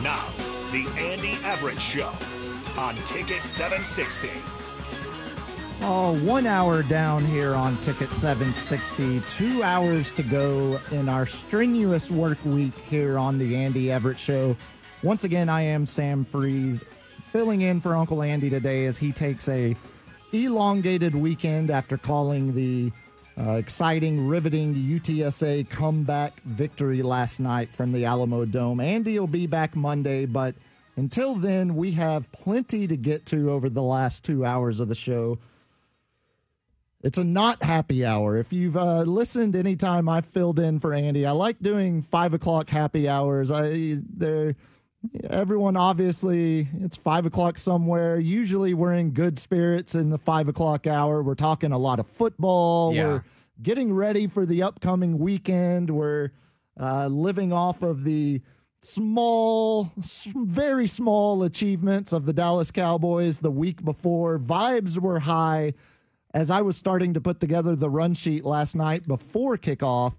Now, the Andy Everett Show on Ticket 760. Oh, 1 hour down here on Ticket 760. 2 hours to go in our strenuous work week here on the Andy Everett Show. Once again, I am Sam Freeze, filling in for Uncle Andy today as he takes a elongated weekend after calling the exciting, riveting UTSA comeback victory last night from the Alamo Dome. Andy will be back Monday, but until then, we have plenty to get to over the last 2 hours of the show. It's a not happy hour. If you've listened anytime I've filled in for Andy, I like doing 5 o'clock happy hours. Everyone, obviously, it's 5 o'clock somewhere. Usually we're in good spirits in the 5 o'clock hour. We're talking a lot of football. Yeah. We're getting ready for the upcoming weekend. We're living off of the very small achievements of the Dallas Cowboys the week before. Vibes were high. As I was starting to put together the run sheet last night before kickoff,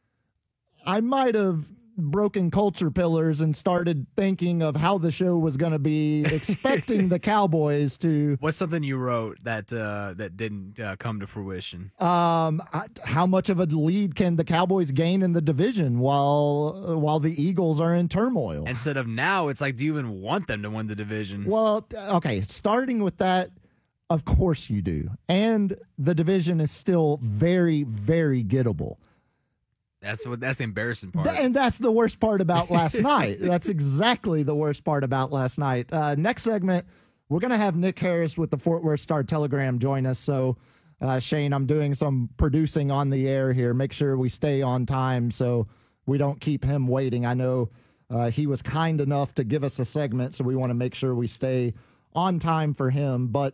I might have broken culture pillars and started thinking of how the show was going to be, expecting the Cowboys to. What's something you wrote that didn't come to fruition? How much of a lead can the Cowboys gain in the division while the Eagles are in turmoil? Instead of now, it's like, do you even want them to win the division? Well, okay, starting with that, of course you do. And the division is still very, very gettable. That's the embarrassing part. And that's the worst part about last night. That's exactly the worst part about last night. Next segment, we're going to have Nick Harris with the Fort Worth Star-Telegram join us. So, Shane, I'm doing some producing on the air here. Make sure we stay on time so we don't keep him waiting. I know he was kind enough to give us a segment, so we want to make sure we stay on time for him. But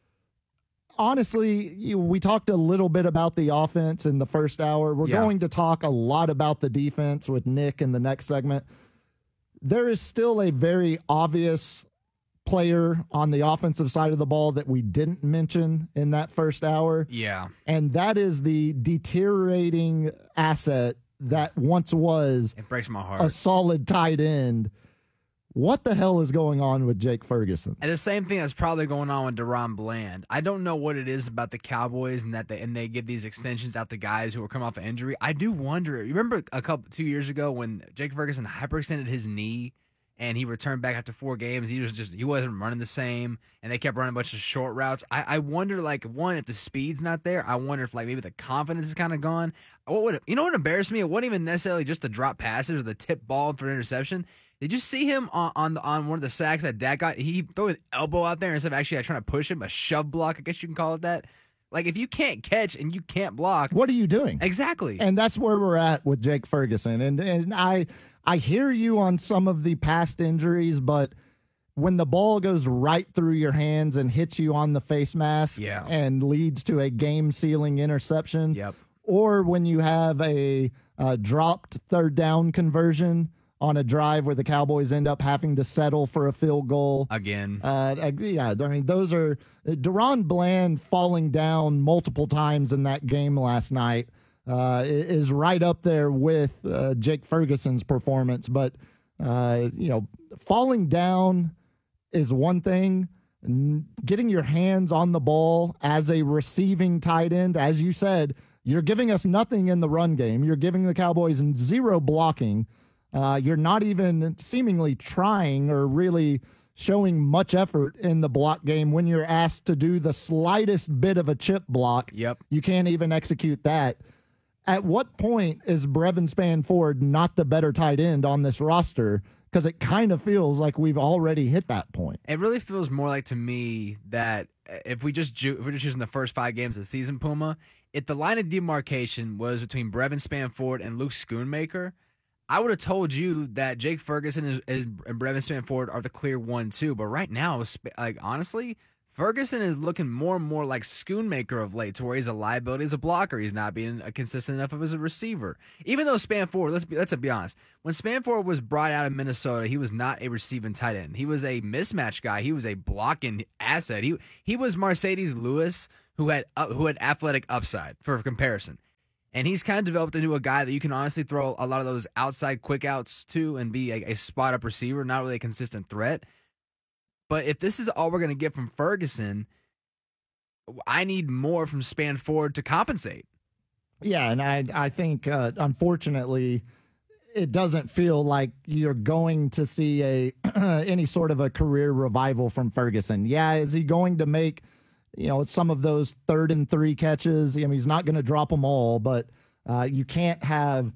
honestly, we talked a little bit about the offense in the first hour. We're going to talk a lot about the defense with Nick in the next segment. There is still a very obvious player on the offensive side of the ball that we didn't mention in that first hour. Yeah. And that is the deteriorating asset that once was It breaks my heart. a solid tight end. What the hell is going on with Jake Ferguson? And the same thing that's probably going on with Deron Bland. I don't know what it is about the Cowboys and that they give these extensions out to guys who are coming off an injury. I do wonder. You remember 2 years ago when Jake Ferguson hyperextended his knee and he returned back after 4 games? He wasn't running the same, and they kept running a bunch of short routes. I wonder, like, one, if the speed's not there. I wonder if, like, maybe the confidence is kind of gone. What embarrassed me? It wasn't even necessarily just the drop passes or the tip ball for an interception. Did you see him on one of the sacks that Dak got? He threw his elbow out there instead of actually trying to push him, a shove block, I guess you can call it that. Like, if you can't catch and you can't block, what are you doing? Exactly. And that's where we're at with Jake Ferguson. And I hear you on some of the past injuries, but when the ball goes right through your hands and hits you on the face mask and leads to a game-sealing interception, or when you have a dropped third down conversion on a drive where the Cowboys end up having to settle for a field goal. Again. Those are Deron Bland falling down multiple times in that game last night is right up there with Jake Ferguson's performance. But, falling down is one thing. Getting your hands on the ball as a receiving tight end, as you said, you're giving us nothing in the run game. You're giving the Cowboys zero blocking. You're not even seemingly trying or really showing much effort in the block game when you're asked to do the slightest bit of a chip block. You can't even execute that. At what point is Brevin Spann-Ford not the better tight end on this roster? Because it kind of feels like we've already hit that point. It really feels more like to me that if we're just using the first 5 games of the season, Puma, if the line of demarcation was between Brevin Spann-Ford and Luke Schoonmaker, I would have told you that Jake Ferguson and Brevin Spann-Ford are the clear 1-2. But right now, like, honestly, Ferguson is looking more and more like Schoonmaker of late, to where he's a liability as a blocker. He's not being consistent enough as a receiver. Even though Spann-Ford, let's be honest, when Spann-Ford was brought out of Minnesota, he was not a receiving tight end. He was a mismatch guy. He was a blocking asset. He was Mercedes Lewis, who had athletic upside for comparison. And he's kind of developed into a guy that you can honestly throw a lot of those outside quick outs to and be a spot up receiver, not really a consistent threat. But if this is all we're going to get from Ferguson, I need more from Spanford to compensate. Yeah, and I think, unfortunately, it doesn't feel like you're going to see any sort of a career revival from Ferguson. Yeah, is he going to make some of those 3rd and 3 catches? I mean, he's not going to drop them all, but you can't have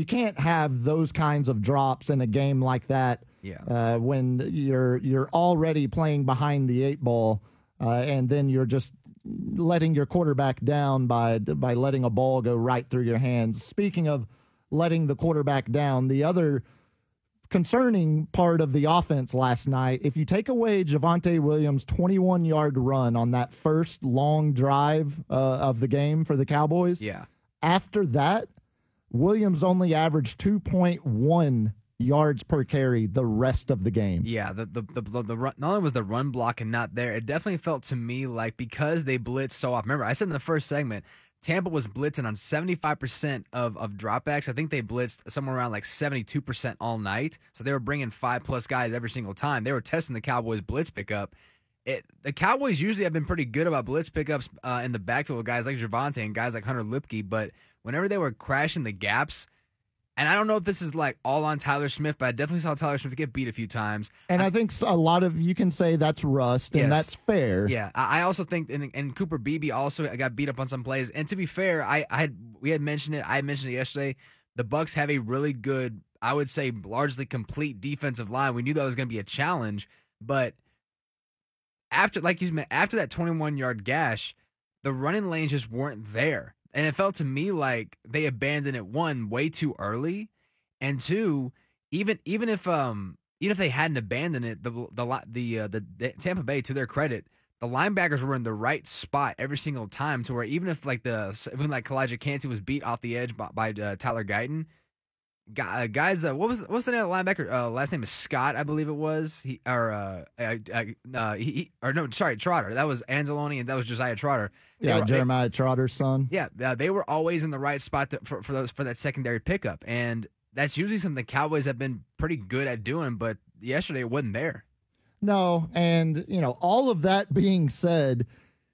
those kinds of drops in a game like that. Yeah. When you're already playing behind the 8 ball, and then you're just letting your quarterback down by letting a ball go right through your hands. Speaking of letting the quarterback down, the other concerning part of the offense last night, if you take away Javonte Williams' 21-yard run on that first long drive of the game for the Cowboys, after that, Williams only averaged 2.1 yards per carry the rest of the game. Yeah, the run, not only was the run blocking not there, it definitely felt to me like because they blitzed so often. Remember, I said in the first segment, Tampa was blitzing on 75% of dropbacks. I think they blitzed somewhere around like 72% all night. So they were bringing 5+ guys every single time. They were testing the Cowboys' blitz pickup. The Cowboys usually have been pretty good about blitz pickups in the backfield with guys like Javonte and guys like Hunter Lipke, but whenever they were crashing the gaps, and I don't know if this is like all on Tyler Smith, but I definitely saw Tyler Smith get beat a few times. And I think a lot of you can say that's rust, and that's fair. Yeah, I also think, and Cooper Beebe also got beat up on some plays. And to be fair, we had mentioned it. I mentioned it yesterday. The Bucs have a really good, I would say, largely complete defensive line. We knew that was going to be a challenge, but after that 21-yard gash, the running lanes just weren't there. And it felt to me like they abandoned it, one, way too early, and two, even if they hadn't abandoned it, the Tampa Bay, to their credit, the linebackers were in the right spot every single time, to where even if Kalijah Kancey was beat off the edge by Tyler Guyton, guys, what's the name of the linebacker? Last name is Scott, I believe it was. Trotter. That was Anzalone, and that was Josiah Trotter. Jeremiah Trotter's son. Yeah, they were always in the right spot for that secondary pickup, and that's usually something the Cowboys have been pretty good at doing. But yesterday it wasn't there. No, and all of that being said,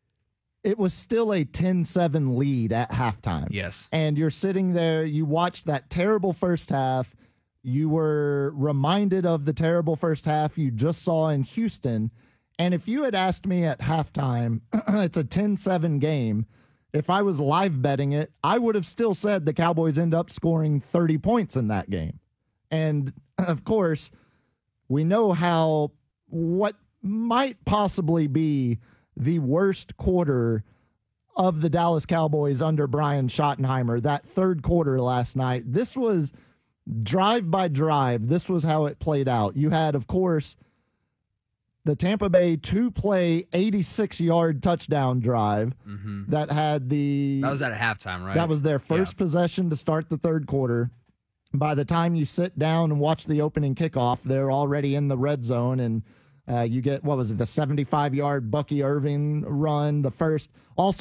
it was still a 10-7 lead at halftime. Yes. And you're sitting there, you watched that terrible first half. You were reminded of the terrible first half you just saw in Houston. And if you had asked me at halftime, it's a 10-7 game, if I was live betting it, I would have still said the Cowboys end up scoring 30 points in that game. And, of course, we know what might possibly be the worst quarter of the Dallas Cowboys under Brian Schottenheimer, that third quarter last night. This was drive by drive. This was how it played out. You had, of course, the Tampa Bay 2-play 86-yard touchdown drive that had that was at halftime, right? That was their first possession to start the third quarter. By the time you sit down and watch the opening kickoff, they're already in the red zone, and you get, the 75-yard Bucky Irving run, the first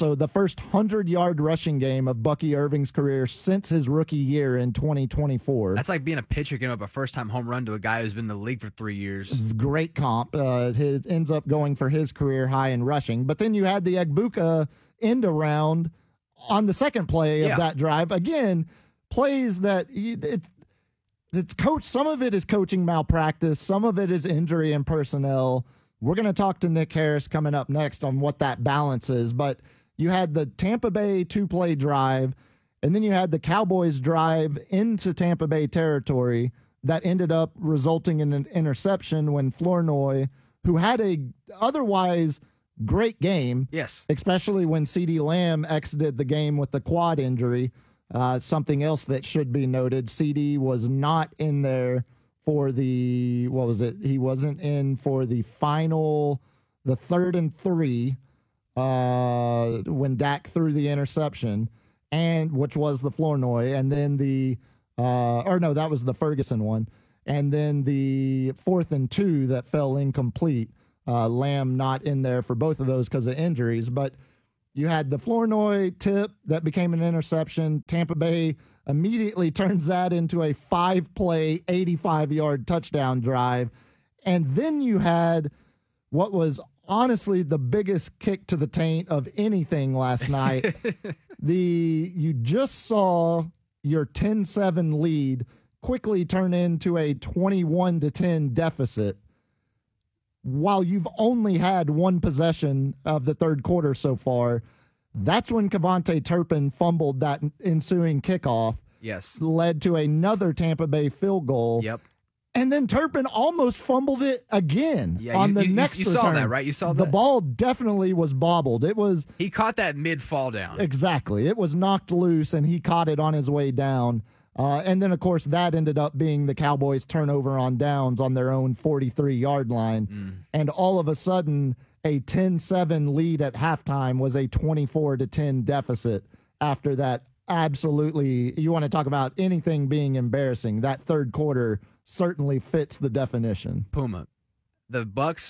100-yard rushing game of Bucky Irving's career since his rookie year in 2024. That's like being a pitcher giving up a first-time home run to a guy who's been in the league for 3 years. Great comp. Ends up going for his career high in rushing. But then you had the Egbuka end around on the second play of that drive. Again, plays that it's coach. Some of it is coaching malpractice. Some of it is injury and personnel. We're going to talk to Nick Harris coming up next on what that balance is. But you had the Tampa Bay 2-play drive, and then you had the Cowboys drive into Tampa Bay territory that ended up resulting in an interception when Flournoy, who had a otherwise great game, especially when CeeDee Lamb exited the game with the quad injury. Something else that should be noted, CeeDee was not in there for he wasn't in for the 3rd and 3 when Dak threw the interception, and which was the Flournoy, and then that was the Ferguson one, and then the 4th and 2 that fell incomplete. Lamb not in there for both of those because of injuries, but You had the Flournoy tip that became an interception. Tampa Bay immediately turns that into a 5-play, 85-yard touchdown drive. And then you had what was honestly the biggest kick to the taint of anything last night. You just saw your 10-7 lead quickly turn into a 21-10 deficit while you've only had one possession of the third quarter so far. That's when Kevontae Turpin fumbled that ensuing kickoff. Yes. Led to another Tampa Bay field goal. Yep. And then Turpin almost fumbled it again on the next return. You saw that, right? You saw that? The ball definitely was bobbled. He caught that mid-fall down. Exactly. It was knocked loose, and he caught it on his way down. And then, of course, that ended up being the Cowboys' turnover on downs on their own 43-yard line. And all of a sudden, a 10-7 lead at halftime was a 24-10 deficit after that. Absolutely. You want to talk about anything being embarrassing. That third quarter certainly fits the definition. Puma, the Bucs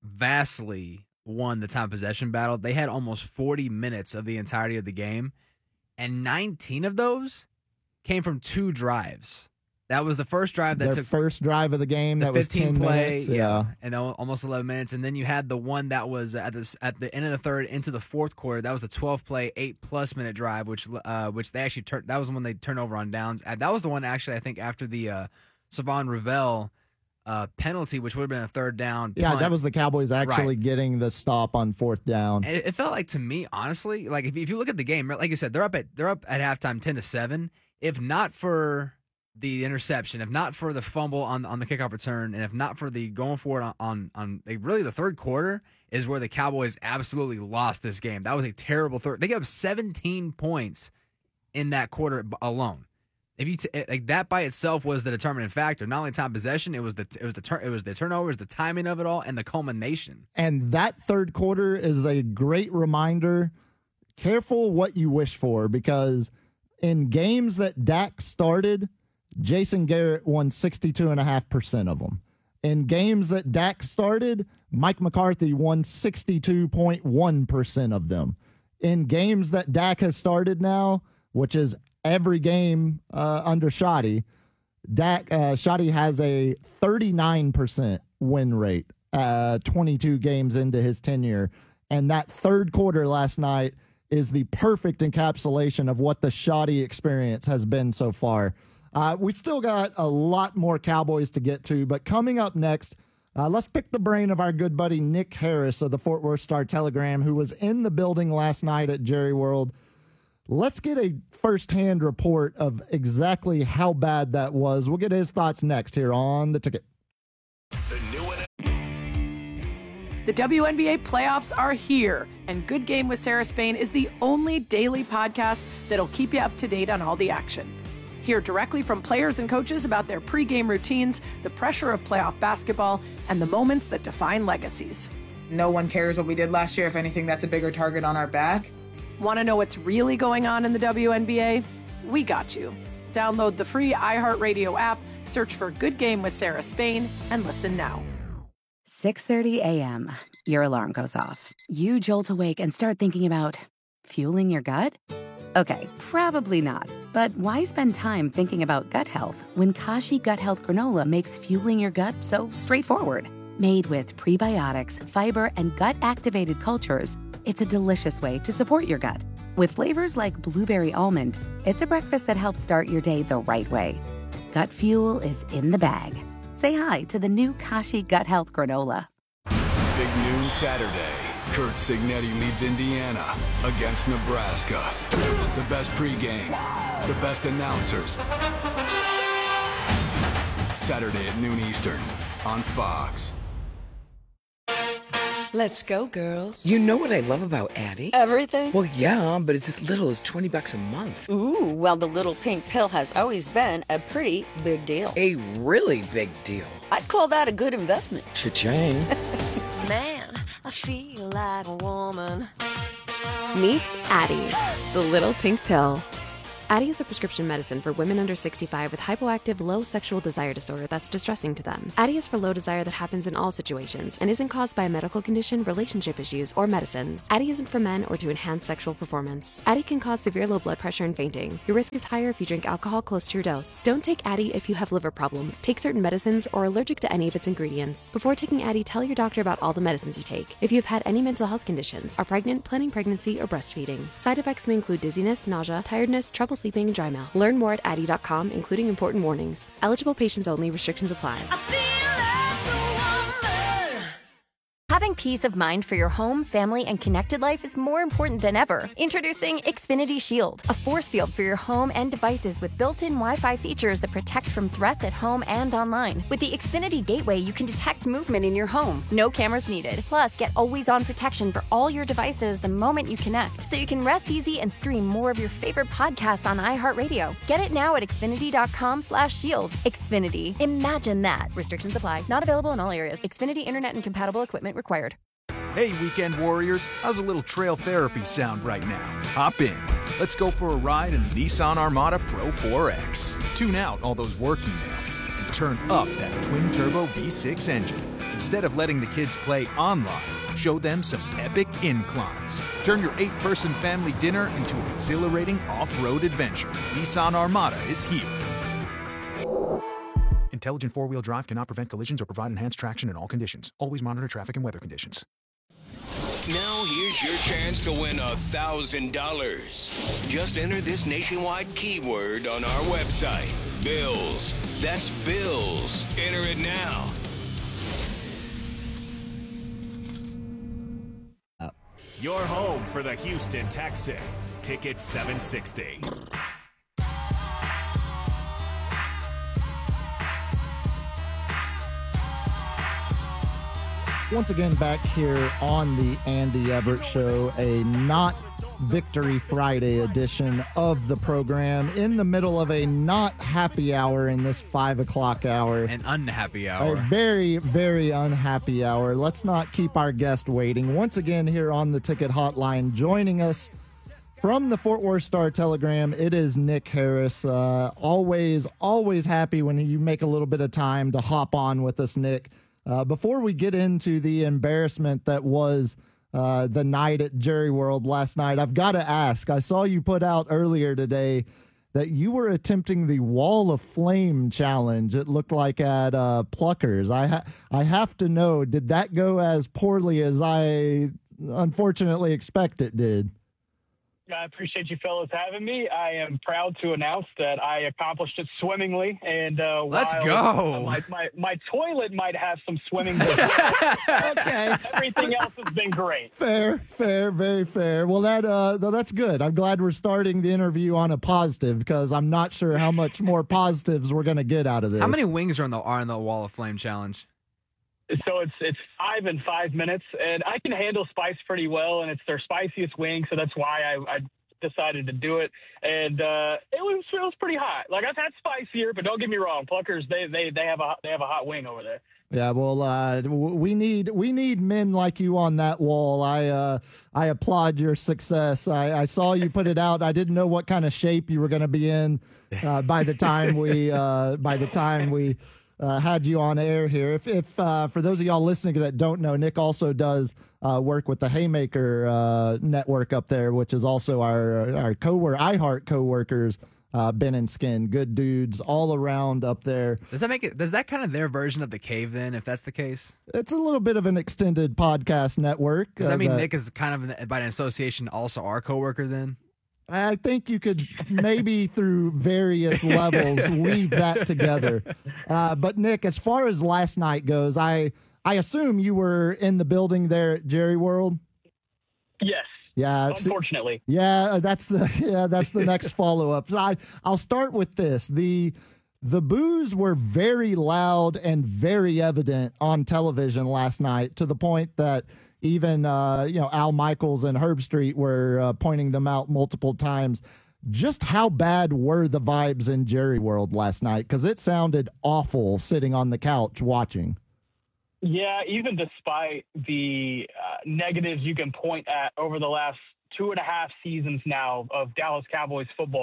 vastly won the time possession battle. They had almost 40 minutes of the entirety of the game, and 19 of those came from 2 drives. That was the first drive that took first drive of the game. That was 10 minutes. Yeah, and almost 11 minutes. And then you had the one that was at the end of the third into the fourth quarter. That was the 12-play, 8+ minute drive, which they actually turned. That was the one they turned over on downs. That was the one actually I think after the Savon Ravel penalty, which would have been a third down. Yeah, punt. that was the Cowboys actually getting the stop on fourth down. It felt like to me, honestly, like if you look at the game, like you said, they're up at halftime 10-7. If not for the interception, if not for the fumble on the kickoff return, and if not for the going for it on really the third quarter is where the Cowboys absolutely lost this game. That was a terrible third. They gave up 17 points in that quarter alone. If you like that by itself was the determining factor. Not only time possession, it was the turnovers, the timing of it all, and the culmination. And that third quarter is a great reminder. Careful what you wish for, because in games that Dak started, Jason Garrett won 62.5% of them. In games that Dak started, Mike McCarthy won 62.1% of them. In games that Dak has started now, which is every game under Shoddy, Shoddy has a 39% win rate, 22 games into his tenure. And that third quarter last night is the perfect encapsulation of what the Shoddy experience has been so far. We still got a lot more Cowboys to get to, but coming up next, let's pick the brain of our good buddy Nick Harris of the Fort Worth Star-Telegram, who was in the building last night at Jerry World. Let's get a firsthand report of exactly how bad that was. We'll get his thoughts next here on The Ticket. The WNBA playoffs are here, and Good Game with Sarah Spain is the only daily podcast that'll keep you up to date on all the action. Hear directly from players and coaches about their pregame routines, the pressure of playoff basketball, and the moments that define legacies. No one cares what we did last year. If anything, that's a bigger target on our back. Want to know what's really going on in the WNBA? We got you. Download the free iHeartRadio app, search for Good Game with Sarah Spain, and listen now. 6:30 a.m. Your alarm goes off. You jolt awake and start thinking about fueling your gut? Okay, probably not. But why spend time thinking about gut health when Kashi Gut Health Granola makes fueling your gut so straightforward? Made with prebiotics, fiber, and gut-activated cultures, it's a delicious way to support your gut. With flavors like blueberry almond, it's a breakfast that helps start your day the right way. Gut fuel is in the bag. Say hi to the new Kashi Gut Health Granola. Big noon Saturday. Kurt Signetti leads Indiana against Nebraska. The best pregame, the best announcers. Saturday at noon Eastern on Fox. Let's go, girls. You know what I love about Addie? Everything? Well, yeah, but it's as little as $20 a month. Ooh, well, the little pink pill has always been a pretty big deal. A really big deal. I'd call that a good investment. Cha-ching. Man, I feel like a woman. Meet Addie, the little pink pill. Addyi is a prescription medicine for women under 65 with hypoactive low sexual desire disorder that's distressing to them. Addyi is for low desire that happens in all situations and isn't caused by a medical condition, relationship issues, or medicines. Addyi isn't for men or to enhance sexual performance. Addyi can cause severe low blood pressure and fainting. Your risk is higher if you drink alcohol close to your dose. Don't take Addyi if you have liver problems, take certain medicines, or are allergic to any of its ingredients. Before taking Addyi, tell your doctor about all the medicines you take. If you have had any mental health conditions, are pregnant, planning pregnancy, or breastfeeding. Side effects may include dizziness, nausea, tiredness, trouble sleeping, and dry mouth. Learn more at Addyi.com, including important warnings. Eligible patients only. Restrictions apply. Having peace of mind for your home, family, and connected life is more important than ever. Introducing Xfinity Shield, a force field for your home and devices with built-in Wi-Fi features that protect from threats at home and online. With the Xfinity Gateway, you can detect movement in your home. No cameras needed. Plus, get always-on protection for all your devices the moment you connect, so you can rest easy and stream more of your favorite podcasts on iHeartRadio. Get it now at Xfinity.com/shield. Xfinity. Imagine that. Restrictions apply. Not available in all areas. Xfinity Internet and compatible equipment required. Hey, weekend warriors, how's a little trail therapy sound right now? Hop in. Let's go for a ride in the Nissan Armada Pro 4X. Tune out all those work emails and turn up that twin-turbo V6 engine. Instead of letting the kids play online, show them some epic inclines. Turn your 8-person family dinner into an exhilarating off-road adventure. Nissan Armada is here. Intelligent four-wheel drive cannot prevent collisions or provide enhanced traction in all conditions. Always monitor traffic and weather conditions. Now here's your chance to win $1,000. Just enter this nationwide keyword on our website. Bills. That's Bills. Enter it now. Your home for the Houston Texans. Ticket 760. Once again, back here on the Andy Everett Show, a not Victory Friday edition of the program, in the middle of a not happy hour in this 5 o'clock hour. An unhappy hour. A very, very unhappy hour. Let's not keep our guest waiting. Once again, here on the ticket hotline, joining us from the Fort Worth Star-Telegram, it is Nick Harris. Always happy when you make a little bit of time to hop on with us, Nick. Before we get into the embarrassment that was the night at Jerry World last night, I've got to ask, I saw you put out earlier today that you were attempting the Wall of Flame challenge. It looked like at Pluckers. I have to know, did that go as poorly as I unfortunately expect it did? I appreciate you fellas having me. I am proud to announce that I accomplished it swimmingly. And let's go. My toilet might have some swimming. Okay. Everything else has been great. Fair, very fair. Well, that's good. I'm glad we're starting the interview on a positive, because I'm not sure how much more positives we're going to get out of this. How many wings are on the Wall of Flame challenge? So it's 5 in 5 minutes, and I can handle spice pretty well, and it's their spiciest wing, so that's why I decided to do it. And it was pretty hot. Like, I've had spicier, but don't get me wrong, Pluckers they have a hot wing over there. Yeah, well, we need men like you on that wall. I applaud your success. I saw you put it out. I didn't know what kind of shape you were going to be in by the time we had you on air here. If for those of y'all listening that don't know, Nick also does work with the Haymaker network up there, which is also our iHeart coworkers. Ben and Skin, good dudes all around up there. Does that kind of their version of the Cave then, if that's the case? It's a little bit of an extended podcast network. Does that mean Nick is kind of, by an association, also our coworker then? I think you could maybe through various levels weave that together. But Nick, as far as last night goes, I assume you were in the building there at Jerry World? Yes. Yeah, unfortunately. That's the next follow-up. So I'll start with this. The boos were very loud and very evident on television last night, to the point that even Al Michaels and Herb Street were pointing them out multiple times. Just how bad were the vibes in Jerry World last night? Because it sounded awful sitting on the couch watching. Yeah, even despite the negatives you can point at over the last 2.5 seasons now of Dallas Cowboys football,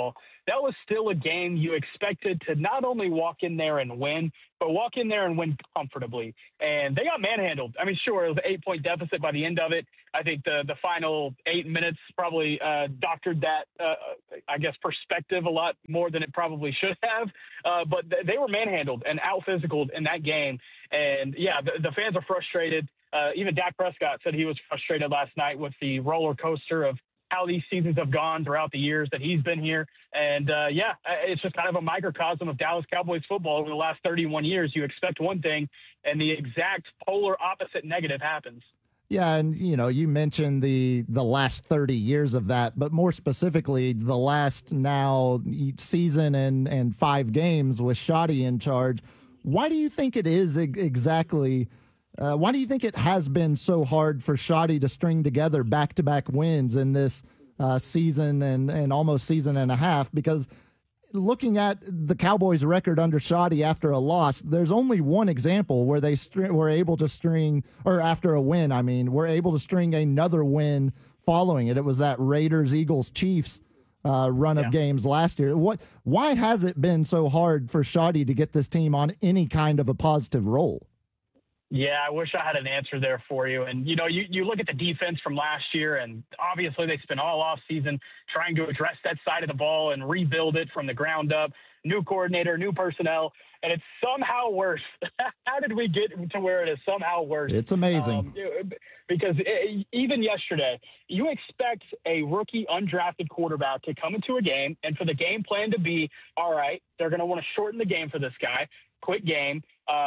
that was still a game you expected to not only walk in there and win, but walk in there and win comfortably. And they got manhandled. I mean, sure, it was an 8-point deficit by the end of it. I think the final 8 minutes probably doctored that, perspective a lot more than it probably should have. But they were manhandled and out-physicaled in that game. And, yeah, the fans are frustrated. Even Dak Prescott said he was frustrated last night with the roller coaster of how these seasons have gone throughout the years that he's been here. And, it's just kind of a microcosm of Dallas Cowboys football over the last 31 years. You expect one thing, and the exact polar opposite negative happens. Yeah, and, you mentioned the last 30 years of that, but more specifically, the last now season and 5 games with Shoddy in charge. Why do you think it is exactly why do you think it has been so hard for Shoddy to string together back-to-back wins in this season and almost season and a half? Because looking at the Cowboys' record under Shoddy after a loss, there's only one example where they were able to string, or after a win, were able to string another win following it. It was that Raiders, Eagles, Chiefs run of games last year. Why has it been so hard for Shoddy to get this team on any kind of a positive roll? Yeah, I wish I had an answer there for you. And, you look at the defense from last year, and obviously they spent all off season trying to address that side of the ball and rebuild it from the ground up. New coordinator, new personnel, and it's somehow worse. How did we get to where it is somehow worse? It's amazing. Because even yesterday, you expect a rookie undrafted quarterback to come into a game and for the game plan to be, all right, they're going to want to shorten the game for this guy, quick game,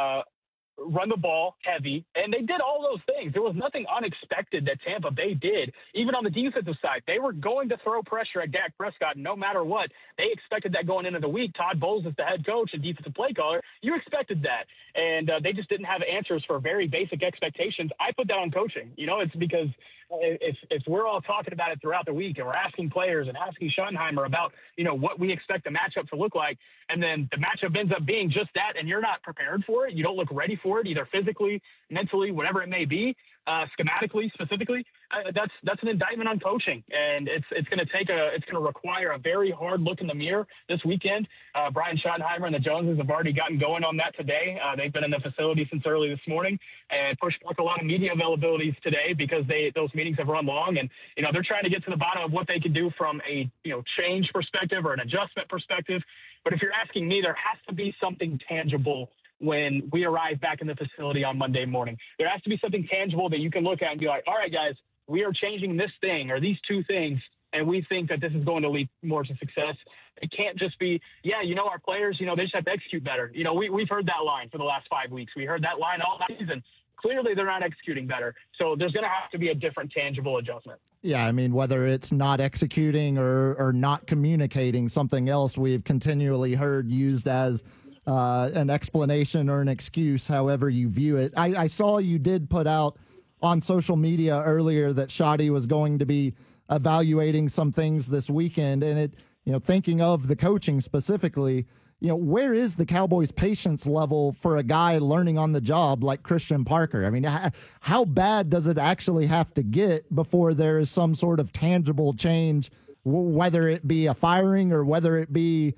run the ball heavy, and they did all those things. There was nothing unexpected that Tampa Bay did. Even on the defensive side, they were going to throw pressure at Dak Prescott no matter what. They expected that going into the week. Todd Bowles is the head coach and defensive play caller. You expected that, and they just didn't have answers for very basic expectations. I put that on coaching. It's because if we're all talking about it throughout the week and we're asking players and asking Schottenheimer about, what we expect the matchup to look like, and then the matchup ends up being just that, and you're not prepared for it, you don't look ready for it, either physically, mentally, whatever it may be, schematically, specifically, that's an indictment on coaching. And it's going to require a very hard look in the mirror this weekend. Brian Schottenheimer and the Joneses have already gotten going on that today. They've been in the facility since early this morning and pushed back a lot of media availabilities today because those meetings have run long, and they're trying to get to the bottom of what they can do from a change perspective or an adjustment perspective. But if you're asking me, there has to be something tangible when we arrive back in the facility on Monday morning. There has to be something tangible that you can look at and be like, all right, guys, we are changing this thing or these two things, and we think that this is going to lead more to success. It can't just be, our players, they just have to execute better. We've heard that line for the last 5 weeks. We heard that line all season. Clearly, they're not executing better. So there's going to have to be a different tangible adjustment. Yeah, whether it's not executing or not communicating, something else we've continually heard used as an explanation or an excuse, however you view it. I saw you did put out on social media earlier that Shoddy was going to be evaluating some things this weekend, and it, thinking of the coaching specifically, where is the Cowboys' patience level for a guy learning on the job like Christian Parker? How bad does it actually have to get before there is some sort of tangible change, whether it be a firing or whether it be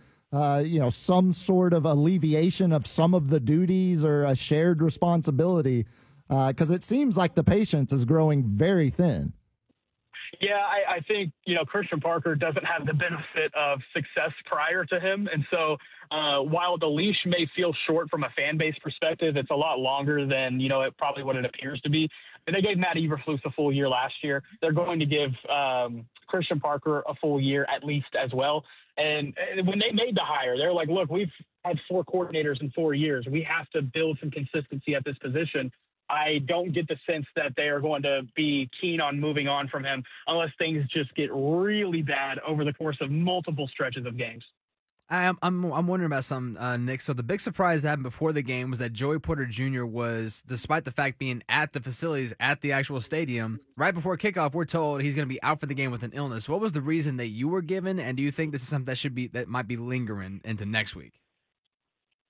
some sort of alleviation of some of the duties or a shared responsibility? Because it seems like the patience is growing very thin. Yeah, I think, Christian Parker doesn't have the benefit of success prior to him. And so while the leash may feel short from a fan base perspective, it's a lot longer than, what it appears to be. And they gave Matt Eberflus a full year last year. They're going to give Christian Parker a full year at least as well. And when they made the hire, they're like, look, we've had 4 coordinators in 4 years. We have to build some consistency at this position. I don't get the sense that they are going to be keen on moving on from him unless things just get really bad over the course of multiple stretches of games. I'm wondering about some, Nick. So the big surprise that happened before the game was that Joey Porter Jr. was, despite the fact being at the facilities at the actual stadium, right before kickoff, we're told he's going to be out for the game with an illness. What was the reason that you were given, and do you think this is something that might be lingering into next week?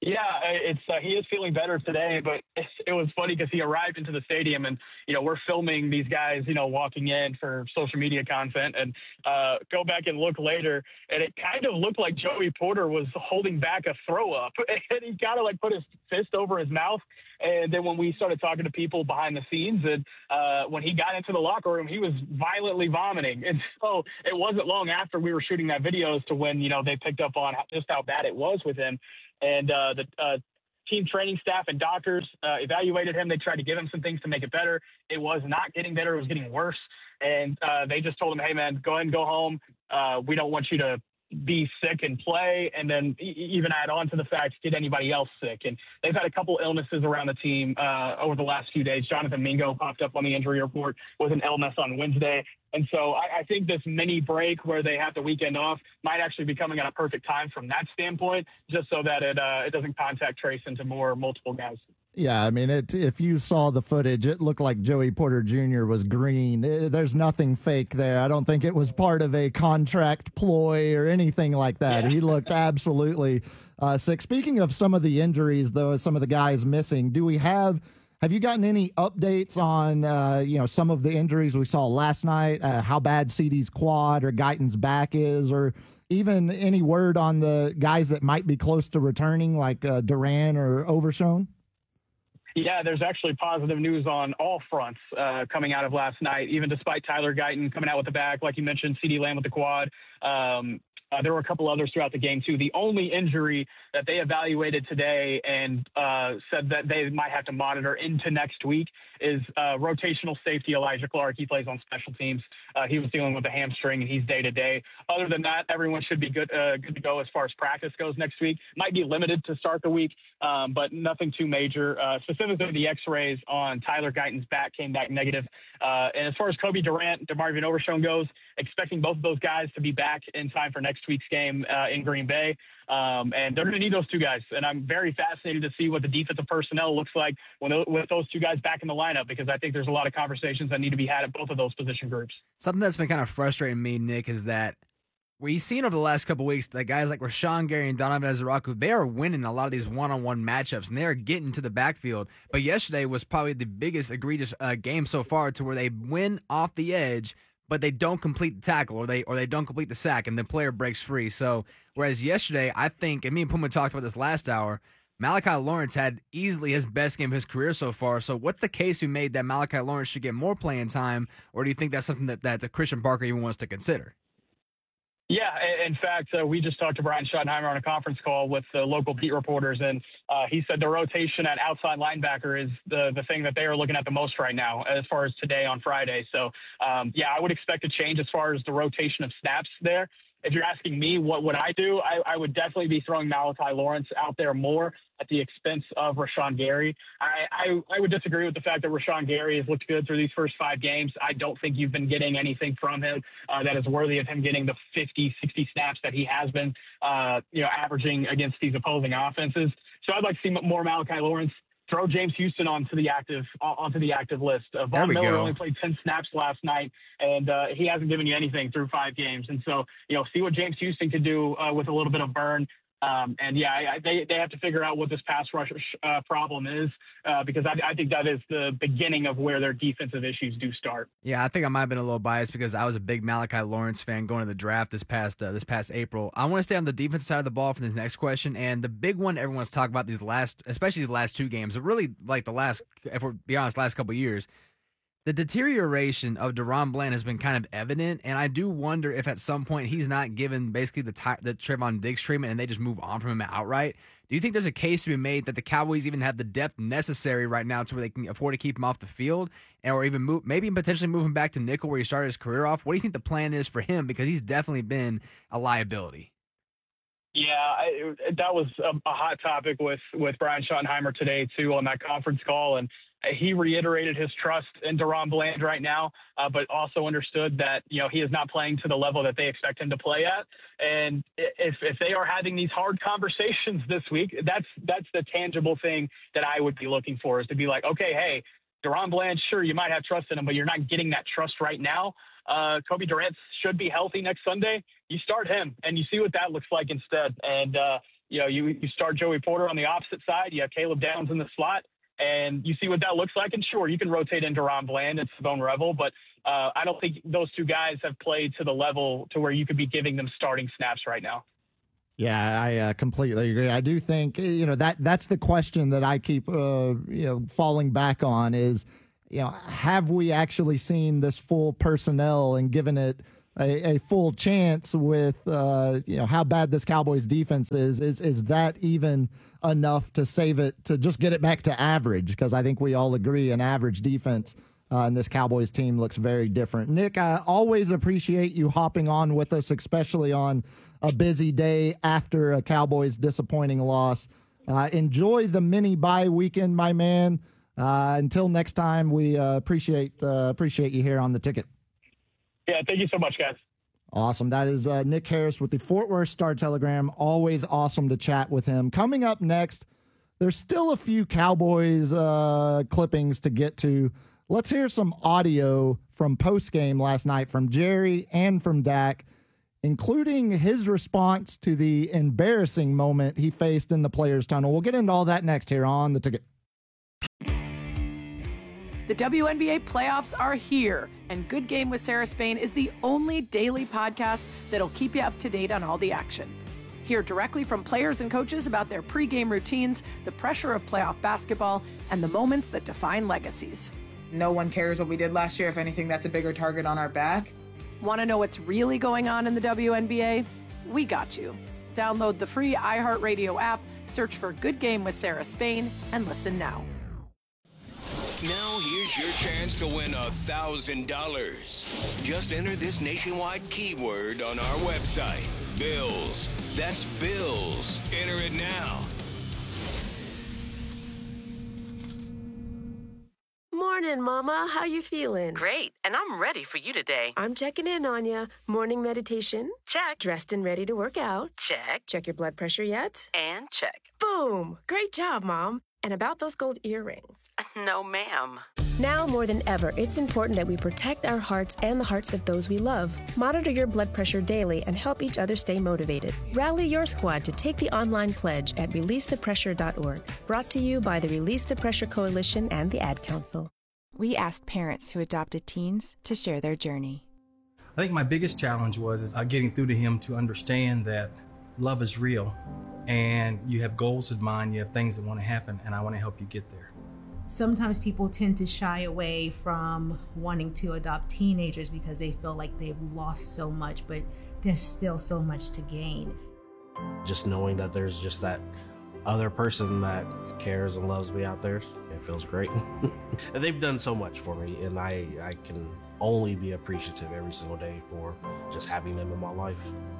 Yeah, he is feeling better today, but it was funny because he arrived into the stadium and, we're filming these guys, walking in for social media content and go back and look later. And it kind of looked like Joey Porter was holding back a throw up and he kind of like put his fist over his mouth. And then when we started talking to people behind the scenes and when he got into the locker room, he was violently vomiting. And so it wasn't long after we were shooting that video as to when, they picked up on just how bad it was with him. And the team training staff and doctors evaluated him. They tried to give him some things to make it better. It was not getting better. It was getting worse. And they just told him, hey, man, go ahead and go home. We don't want you to be sick and play. And then even add on to the fact, get anybody else sick. And they've had a couple illnesses around the team over the last few days. Jonathan Mingo popped up on the injury report with an illness on Wednesday. And so I think this mini break where they have the weekend off might actually be coming at a perfect time from that standpoint, just so that it doesn't contact trace into multiple guys. Yeah, I mean, if you saw the footage, it looked like Joey Porter Jr. was green. There's nothing fake there. I don't think it was part of a contract ploy or anything like that. Yeah. He looked absolutely sick. Speaking of some of the injuries, though, some of the guys missing, have you gotten any updates on, some of the injuries we saw last night, how bad CD's quad or Guyton's back is, or even any word on the guys that might be close to returning, like Duran or Overshown? Yeah, there's actually positive news on all fronts coming out of last night, even despite Tyler Guyton coming out with the back. Like you mentioned, CD Lamb with the quad. There were a couple others throughout the game, too. The only injury that they evaluated today and said that they might have to monitor into next week is rotational safety Elijah Clark. He plays on special teams. He was dealing with a hamstring, and he's day-to-day. Other than that, everyone should be good to go as far as practice goes next week. Might be limited to start the week, but nothing too major. Specifically, the x-rays on Tyler Guyton's back came back negative. And as far as Kobe Durant, DeMarvion Overshown goes, expecting both of those guys to be back in time for next week's game in Green Bay. And they're going to need those two guys. And I'm very fascinated to see what the defensive personnel looks like with those two guys back in the lineup, because I think there's a lot of conversations that need to be had at both of those position groups. Something that's been kind of frustrating me, Nick, is that we've seen over the last couple of weeks that guys like Rashawn Gary and Donovan Ezeraku, they are winning a lot of these one-on-one matchups, and they are getting to the backfield. But yesterday was probably the biggest egregious game so far, to where they win off the edge, but they don't complete the tackle, or they don't complete the sack, and the player breaks free. So whereas yesterday, I think, and me and Puma talked about this last hour, Malachi Lawrence had easily his best game of his career so far. So what's the case you made that Malachi Lawrence should get more playing time, or do you think that's something that's a Christian Barker even wants to consider? Yeah, in fact, we just talked to Brian Schottenheimer on a conference call with the local beat reporters, and he said the rotation at outside linebacker is the thing that they are looking at the most right now as far as today on Friday. So, I would expect a change as far as the rotation of snaps there. If you're asking me what would I do, I would definitely be throwing Malachi Lawrence out there more at the expense of Rashawn Gary. I would disagree with the fact that Rashawn Gary has looked good through these first 5 games. I don't think you've been getting anything from him that is worthy of him getting the 50, 60 snaps that he has been, averaging against these opposing offenses. So I'd like to see more Malachi Lawrence. Throw James Houston onto the active list. Von Miller only played 10 snaps last night, and he hasn't given you anything through 5 games. And so, see what James Houston can do with a little bit of burn. They have to figure out what this pass rush problem is, because I think that is the beginning of where their defensive issues do start. Yeah, I think I might have been a little biased because I was a big Malachi Lawrence fan going to the draft this past April. I want to stay on the defensive side of the ball for this next question, and the big one everyone's talking about especially these last 2 games, but really like if we're be honest, last couple of years. The deterioration of DaRon Bland has been kind of evident, and I do wonder if at some point he's not given basically the Trevon Diggs treatment and they just move on from him outright. Do you think there's a case to be made that the Cowboys even have the depth necessary right now to where they can afford to keep him off the field, or even potentially move him back to nickel where he started his career off? What do you think the plan is for him? Because he's definitely been a liability. Yeah, that was a hot topic with Brian Schottenheimer today, too, on that conference call, and he reiterated his trust in DaRon Bland right now, but also understood that, he is not playing to the level that they expect him to play at. And if they are having these hard conversations this week, that's the tangible thing that I would be looking for, is to be like, okay, hey, DaRon Bland, sure, you might have trust in him, but you're not getting that trust right now. Kobe Durant should be healthy next Sunday. You start him and you see what that looks like instead. And, you start Joey Porter on the opposite side. You have Caleb Downs in the slot, and you see what that looks like. And sure, you can rotate in DaRon Bland and Savone Revel, but I don't think those two guys have played to the level to where you could be giving them starting snaps right now. Yeah, I completely agree. I do think, that's the question that I keep, falling back on is, have we actually seen this full personnel and given it a full chance with, how bad this Cowboys defense is? Is that even enough to save it, to just get it back to average? Because I think we all agree an average defense and this Cowboys team looks very different. Nick, I always appreciate you hopping on with us, especially on a busy day after a Cowboys disappointing loss. Enjoy the mini bye weekend, my man. Until next time, we appreciate you here on The Ticket. Yeah, thank you so much, guys. Awesome. That is Nick Harris with the Fort Worth Star-Telegram. Always awesome to chat with him. Coming up next, there's still a few Cowboys clippings to get to. Let's hear some audio from postgame last night from Jerry and from Dak, including his response to the embarrassing moment he faced in the players' tunnel. We'll get into all that next here on The Ticket. The WNBA playoffs are here, and Good Game with Sarah Spain is the only daily podcast that'll keep you up to date on all the action. Hear directly from players and coaches about their pregame routines, the pressure of playoff basketball, and the moments that define legacies. No one cares what we did last year. If anything, that's a bigger target on our back. Want to know what's really going on in the WNBA? We got you. Download the free iHeartRadio app, search for Good Game with Sarah Spain, and listen now. Now here's your chance to win $1,000. Just enter this nationwide keyword on our website, Bills. That's Bills. Enter it now. Morning, Mama. How you feeling? Great, and I'm ready for you today. I'm checking in on you. Morning meditation? Check. Dressed and ready to work out? Check. Check your blood pressure yet? And check. Boom! Great job, Mom. And about those gold earrings? No, ma'am. Now more than ever, it's important that we protect our hearts and the hearts of those we love. Monitor your blood pressure daily and help each other stay motivated. Rally your squad to take the online pledge at releasethepressure.org. Brought to you by the Release the Pressure Coalition and the Ad Council. We asked parents who adopted teens to share their journey. I think my biggest challenge was getting through to him to understand that love is real and you have goals in mind, you have things that want to happen, and I want to help you get there. Sometimes people tend to shy away from wanting to adopt teenagers because they feel like they've lost so much, but there's still so much to gain. Just knowing that there's just that other person that cares and loves me out there, it feels great. And they've done so much for me, and I can only be appreciative every single day for just having them in my life.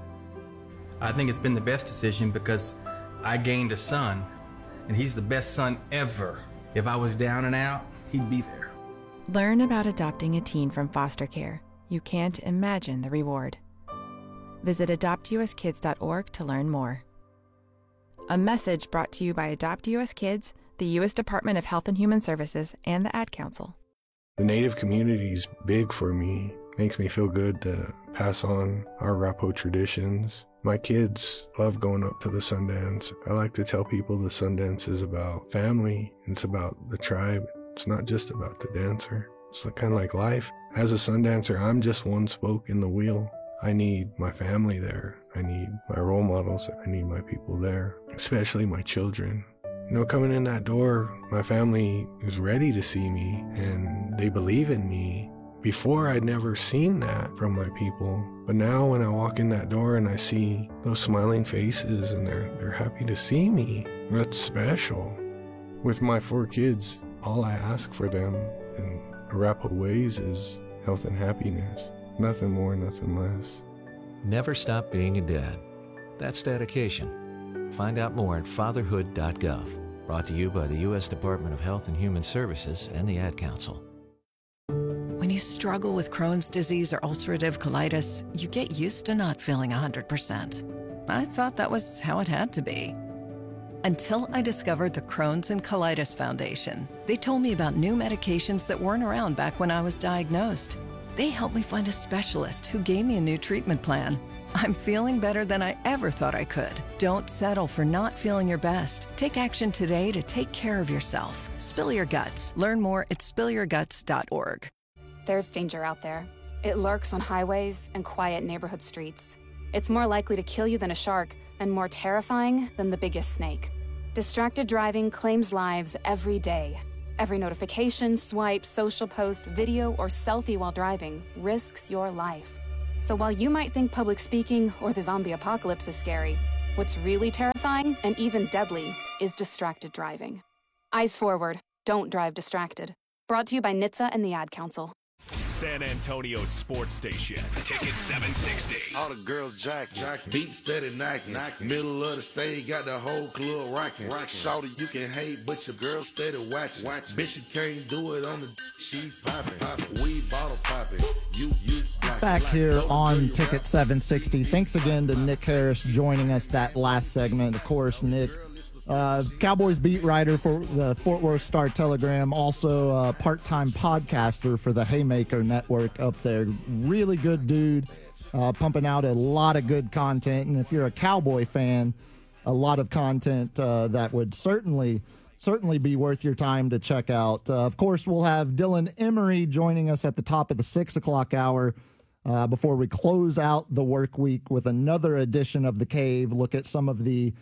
I think it's been the best decision because I gained a son, and he's the best son ever. If I was down and out, he'd be there. Learn about adopting a teen from foster care. You can't imagine the reward. Visit adoptuskids.org to learn more. A message brought to you by Adopt U.S. Kids, the U.S. Department of Health and Human Services, and the Ad Council. The Native community is big for me. Makes me feel good to pass on our Arapaho traditions. My kids love going up to the Sundance. I like to tell people the Sundance is about family. It's about the tribe. It's not just about the dancer. It's kind of like life. As a Sundancer, I'm just one spoke in the wheel. I need my family there. I need my role models. I need my people there, especially my children. Coming in that door, my family is ready to see me and they believe in me. Before, I'd never seen that from my people. But now when I walk in that door and I see those smiling faces and they're happy to see me, that's special. With my 4 kids, all I ask for them in Arapaho ways is health and happiness. Nothing more, nothing less. Never stop being a dad. That's dedication. Find out more at fatherhood.gov. Brought to you by the U.S. Department of Health and Human Services and the Ad Council. When you struggle with Crohn's disease or ulcerative colitis, you get used to not feeling 100%. I thought that was how it had to be. Until I discovered the Crohn's and Colitis Foundation. They told me about new medications that weren't around back when I was diagnosed. They helped me find a specialist who gave me a new treatment plan. I'm feeling better than I ever thought I could. Don't settle for not feeling your best. Take action today to take care of yourself. Spill Your Guts. Learn more at spillyourguts.org. There's danger out there. It lurks on highways and quiet neighborhood streets. It's more likely to kill you than a shark and more terrifying than the biggest snake. Distracted driving claims lives every day. Every notification, swipe, social post, video, or selfie while driving risks your life. So while you might think public speaking or the zombie apocalypse is scary, what's really terrifying and even deadly is distracted driving. Eyes forward. Don't drive distracted. Brought to you by NHTSA and the Ad Council. San Antonio's sports station. Ticket 760. All the girls jacking, beat steady knocking. Middle of the stage, got the whole club rocking. Shawty, you can hate, but your girl steady watching. Bitch, you can't do it on the she popping. We bottle popping. You Back here on Ticket 760. Thanks again to Nick Harris joining us that last segment. Of course, Nick, Cowboys beat writer for the Fort Worth Star-Telegram, also a part-time podcaster for the Haymaker Network up there. Really good dude, pumping out a lot of good content. And if you're a Cowboy fan, a lot of content that would certainly be worth your time to check out. Of course, we'll have Dylan Emery joining us at the top of the 6 o'clock hour before we close out the work week with another edition of The Cave. Look at some of the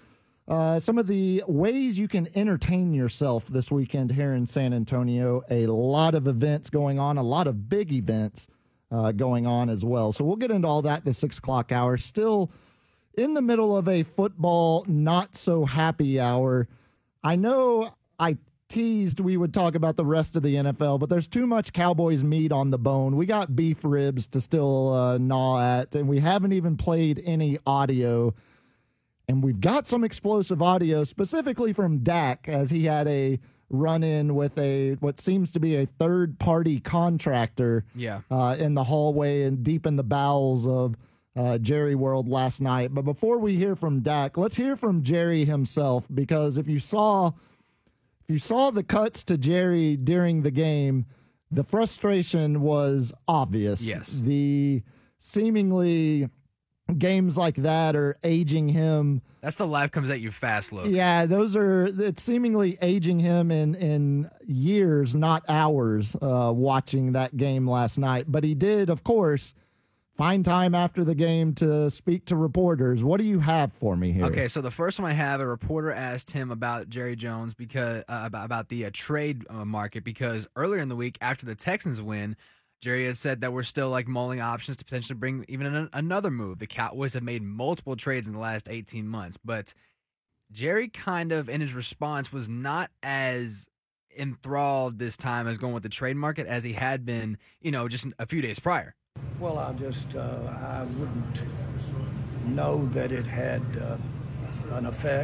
ways you can entertain yourself this weekend here in San Antonio. A lot of events going on, a lot of big events going on as well. So we'll get into all that the 6 o'clock hour. Still in the middle of a football not so happy hour. I know I teased we would talk about the rest of the NFL, but there's too much Cowboys meat on the bone. We got beef ribs to still gnaw at, and we haven't even played any audio. And we've got some explosive audio, specifically from Dak, as he had a run-in with what seems to be a third-party contractor in the hallway and deep in the bowels of Jerry World last night. But before we hear from Dak, let's hear from Jerry himself, because if you saw the cuts to Jerry during the game, the frustration was obvious. Yes. The seemingly games like that are aging him. That's the life comes at you fast look. Yeah, it's seemingly aging him in years, not hours, watching that game last night. But he did, of course, find time after the game to speak to reporters. What do you have for me here? Okay, so the first one I have, a reporter asked him about Jerry Jones because about the trade market, because earlier in the week after the Texans win, Jerry has said that we're still mulling options to potentially bring even another move. The Cowboys have made multiple trades in the last 18 months, but Jerry kind of, in his response, was not as enthralled this time as going with the trade market as he had been, just a few days prior. Well, I wouldn't know that it had an effect.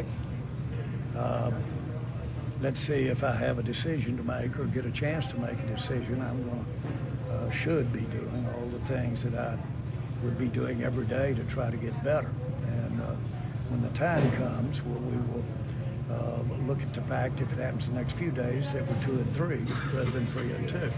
Let's see, if I have a decision to make or get a chance to make a decision, I'm going to should be doing all the things that I would be doing every day to try to get better. And when the time comes, we will look at the fact, if it happens the next few days, that we're 2-3 rather than 3-2.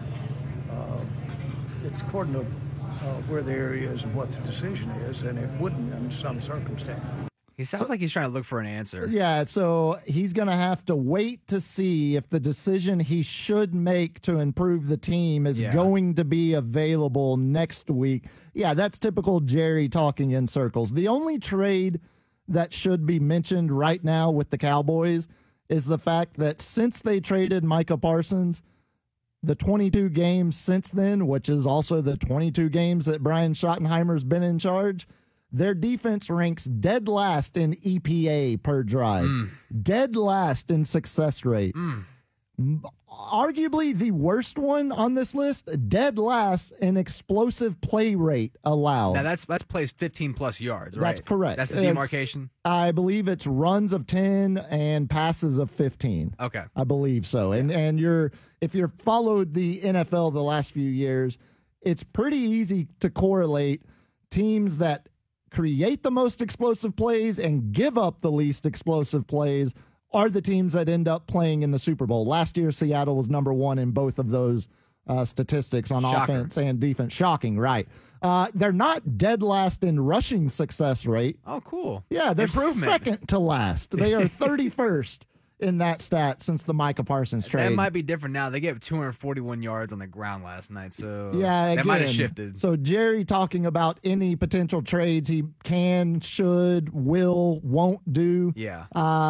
It's according to where the area is and what the decision is, and it wouldn't in some circumstances. He sounds like he's trying to look for an answer. Yeah, so he's going to have to wait to see if the decision he should make to improve the team is going to be available next week. Yeah, that's typical Jerry talking in circles. The only trade that should be mentioned right now with the Cowboys is the fact that since they traded Micah Parsons, the 22 games since then, which is also the 22 games that Brian Schottenheimer's been in charge, their defense ranks dead last in EPA per drive, dead last in success rate. Arguably the worst one on this list, dead last in explosive play rate allowed. Now that's plays 15-plus yards, right? That's correct. That's the demarcation? I believe it's runs of 10 and passes of 15. Okay. I believe so. And if you've followed the NFL the last few years, it's pretty easy to correlate teams that create the most explosive plays and give up the least explosive plays are the teams that end up playing in the Super Bowl. Last year, Seattle was number one in both of those statistics on Shocker. offense and defense. Shocking, right? They're not dead last in rushing success rate. Oh, cool. Yeah, they're Improvement. second to last. They are 31st in that stat since the Micah Parsons trade. That might be different now. They gave 241 yards on the ground last night, so Yeah, that might have again, shifted. So Jerry talking about any potential trades he can, should, will, won't do. Yeah.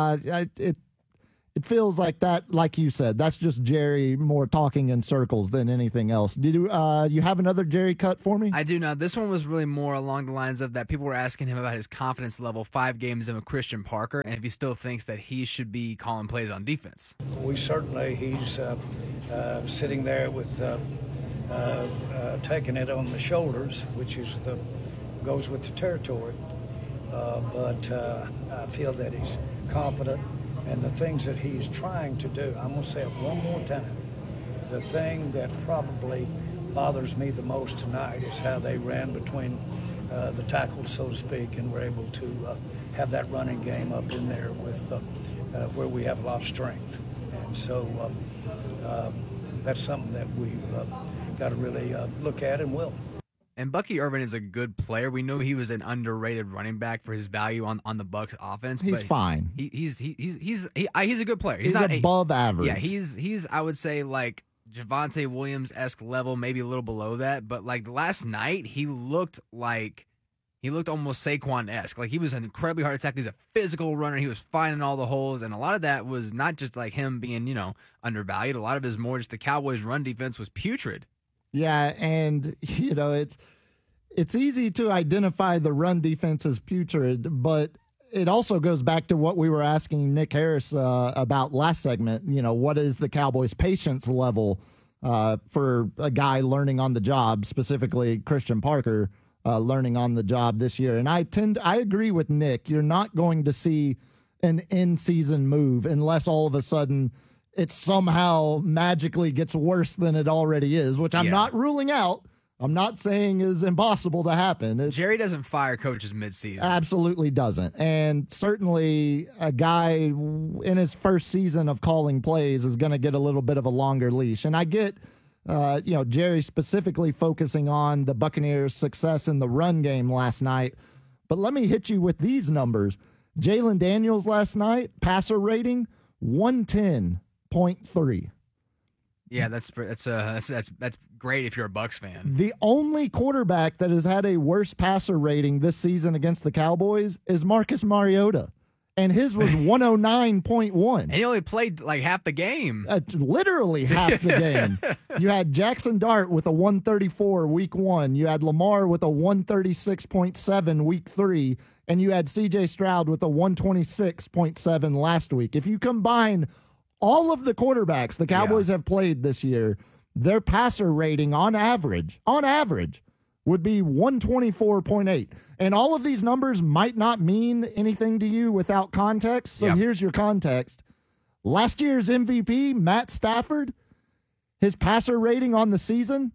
It feels like that, like you said, that's just Jerry more talking in circles than anything else. Did you have another Jerry cut for me? I do now. This one was really more along the lines of that people were asking him about his confidence level 5 games in with Christian Parker, and if he still thinks that he should be calling plays on defense. We certainly, he's sitting there with taking it on the shoulders, which is goes with the territory. But I feel that he's confident, and the things that he's trying to do. I'm going to say it one more time. The thing that probably bothers me the most tonight is how they ran between the tackles, so to speak, and were able to have that running game up in there with where we have a lot of strength. And so that's something that we've got to really look at and will. And Bucky Irvin is a good player. We know he was an underrated running back for his value on the Bucs offense. He's but fine. He's a good player. He's not above average. Yeah, he's I would say like Javonte Williams-esque level, maybe a little below that. But like last night, he looked almost Saquon-esque. Like he was an incredibly hard attack. He's a physical runner. He was finding all the holes, and a lot of that was not just like him being undervalued. A lot of it is more just the Cowboys' run defense was putrid. Yeah, and it's easy to identify the run defense as putrid, but it also goes back to what we were asking Nick Harris about last segment. What is the Cowboys' patience level for a guy learning on the job, specifically Christian Parker learning on the job this year? And I agree with Nick. You're not going to see an in-season move unless all of a sudden it somehow magically gets worse than it already is, which I'm not ruling out. I'm not saying is impossible to happen. Jerry doesn't fire coaches midseason. Absolutely doesn't. And certainly a guy in his first season of calling plays is going to get a little bit of a longer leash. And I get, Jerry specifically focusing on the Buccaneers' success in the run game last night. But let me hit you with these numbers. Jalen Daniels last night, passer rating, 110.3. Yeah, that's great if you're a Bucs fan. The only quarterback that has had a worse passer rating this season against the Cowboys is Marcus Mariota, and his was 109.1. And he only played like half the game. Literally half the game. You had Jackson Dart with a 134 week 1. You had Lamar with a 136.7 week 3. And you had C.J. Stroud with a 126.7 last week. If you combine all of the quarterbacks the Cowboys have played this year, their passer rating on average would be 124.8. And all of these numbers might not mean anything to you without context. So here's your context. Last year's MVP, Matt Stafford, his passer rating on the season,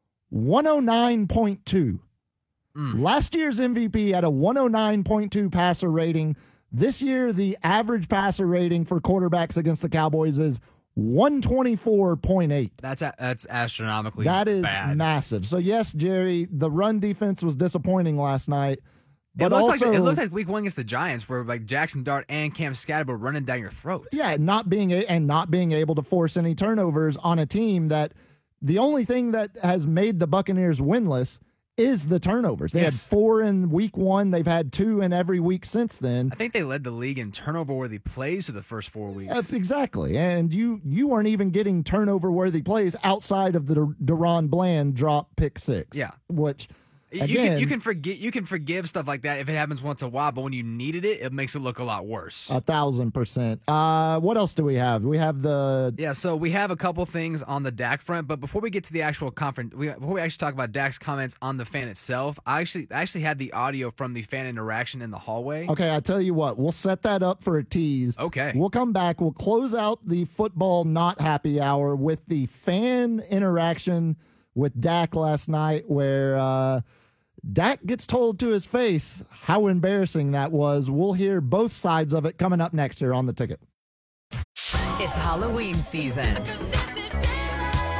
109.2. Last year's MVP had a 109.2 passer rating. This year, the average passer rating for quarterbacks against the Cowboys is 124.8. That's astronomically That is bad. massive. So, yes, Jerry, the run defense was disappointing last night. But it looked like week 1 against the Giants where like Jackson Dart and Cam Scatterbo were running down your throat. Yeah, not being able to force any turnovers on a team that the only thing that has made the Buccaneers winless is the turnovers. They had 4 in week 1. They've had 2 in every week since then. I think they led the league in turnover-worthy plays for the first 4 weeks. Exactly. And you weren't even getting turnover-worthy plays outside of the Deron Bland drop pick 6. Yeah. Which, again, you can forgive stuff like that if it happens once in a while, but when you needed it, it makes it look a lot worse. 1,000%. What else do we have? We have so we have a couple things on the Dak front, but before we get to the actual conference, before we actually talk about Dak's comments on the fan itself, I actually had the audio from the fan interaction in the hallway. Okay, I tell you what, we'll set that up for a tease. Okay. We'll come back. We'll close out the football not happy hour with the fan interaction with Dak last night where Dak gets told to his face how embarrassing that was. We'll hear both sides of it coming up next here on The Ticket. It's Halloween season. And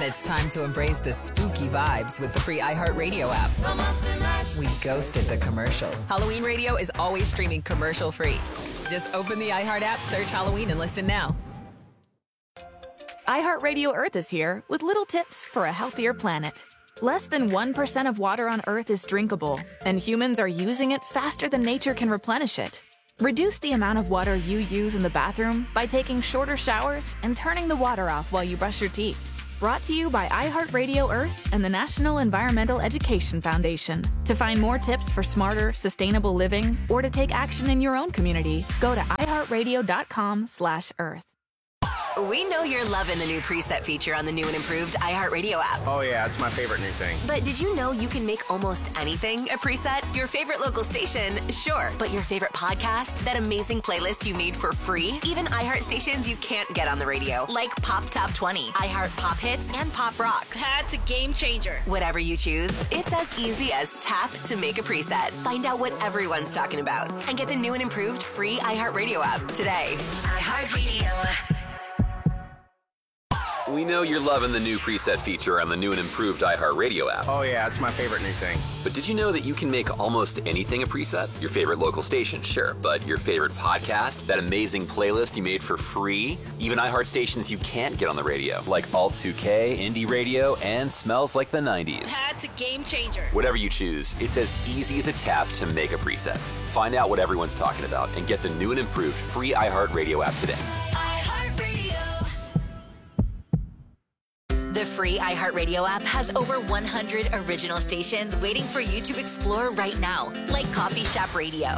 It's time to embrace the spooky vibes with the free iHeartRadio app. We ghosted the commercials. Halloween Radio is always streaming commercial-free. Just open the iHeart app, search Halloween, and listen now. iHeartRadio Earth is here with little tips for a healthier planet. Less than 1% of water on Earth is drinkable, and humans are using it faster than nature can replenish it. Reduce the amount of water you use in the bathroom by taking shorter showers and turning the water off while you brush your teeth. Brought to you by iHeartRadio Earth and the National Environmental Education Foundation. To find more tips for smarter, sustainable living or to take action in your own community, go to iHeartRadio.com/Earth. We know you're loving the new preset feature on the new and improved iHeartRadio app. Oh yeah, it's my favorite new thing. But did you know you can make almost anything a preset? Your favorite local station, sure. But your favorite podcast? That amazing playlist you made for free? Even iHeart stations you can't get on the radio, like Pop Top 20, iHeart Pop Hits, and Pop Rocks. That's a game changer. Whatever you choose, it's as easy as tap to make a preset. Find out what everyone's talking about and get the new and improved free iHeartRadio app today. iHeartRadio. We know you're loving the new preset feature on the new and improved iHeartRadio app. Oh yeah, it's my favorite new thing. But did you know that you can make almost anything a preset? Your favorite local station, sure. But your favorite podcast? That amazing playlist you made for free? Even iHeart stations you can't get on the radio, like Alt 2K, Indie Radio, and Smells Like the 90s. That's a game changer. Whatever you choose, it's as easy as a tap to make a preset. Find out what everyone's talking about and get the new and improved free iHeartRadio app today. The free iHeartRadio app has over 100 original stations waiting for you to explore right now, like Coffee Shop Radio,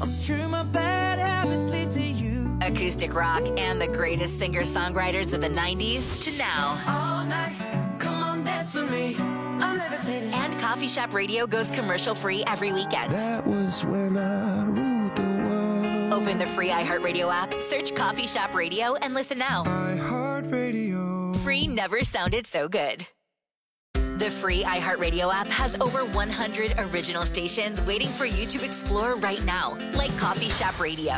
acoustic rock, and the greatest singer-songwriters of the 90s to now. All night, come on, dance with me. I'm levitating. And Coffee Shop Radio goes commercial-free every weekend. That was when I ruled the world. Open the free iHeartRadio app, search Coffee Shop Radio, and listen now. iHeartRadio. Free never sounded so good. The free iHeartRadio app has over 100 original stations waiting for you to explore right now, like Coffee Shop Radio,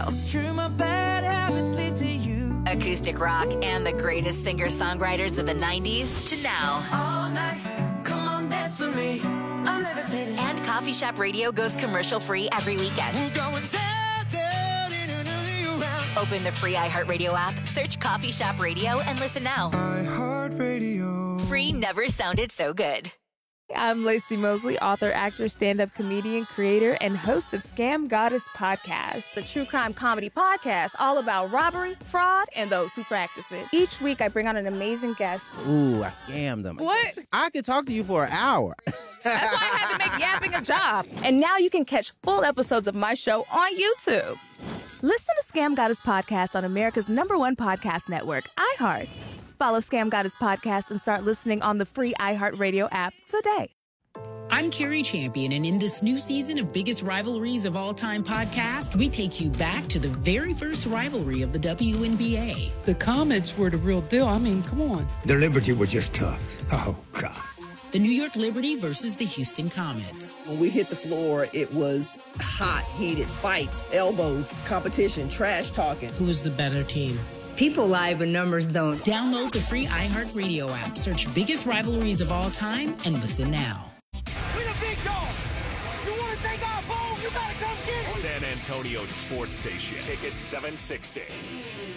acoustic rock, and the greatest singer-songwriters of the 90s to now. All night, come on, dance with me. I'm levitating. And Coffee Shop Radio goes commercial-free every weekend. We're going down, down, in a new round. Open the free iHeartRadio app, search Coffee Shop Radio, and listen now. iHeartRadio. Free never sounded so good. I'm Lacey Mosley, author, actor, stand-up comedian, creator, and host of Scam Goddess Podcast, the true crime comedy podcast all about robbery, fraud, and those who practice it. Each week, I bring on an amazing guest. Ooh, I scammed them. What? I could talk to you for an hour. That's why I had to make yapping a job. And now you can catch full episodes of my show on YouTube. Listen to Scam Goddess Podcast on America's #1 podcast network, iHeart. Follow Scam Goddess Podcast and start listening on the free iHeartRadio app today. I'm Carrie Champion, and in this new season of Biggest Rivalries of All Time podcast, we take you back to the very first rivalry of the WNBA. The Comets were the real deal. I mean, come on. The Liberty were just tough. Oh, God. The New York Liberty versus the Houston Comets. When we hit the floor, it was hot, heated fights, elbows, competition, trash talking. Who was the better team? People lie, but numbers don't. Download the free iHeartRadio app. Search Biggest Rivalries of All Time and listen now. We the big dog. You want to take our phone? You got to come get it. San Antonio Sports Station. Ticket 760.